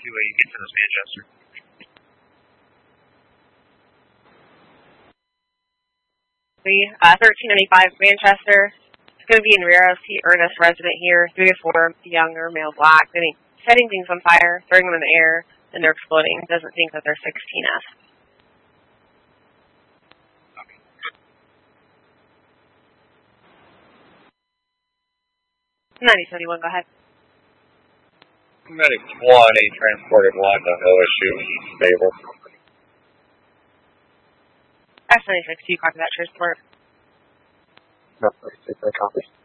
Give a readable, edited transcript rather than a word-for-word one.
get to this Manchester. 1395 Manchester. It's going to be in rear of T. Ernest, resident here. 3 to 4, younger, male, black. Setting things on fire, throwing them in the air, and they're exploding. Doesn't think that they're 16F. Okay. 9071, go ahead. Medic 20, transported 1, no issue, stable. S96, do you copy that transport? No, I copy.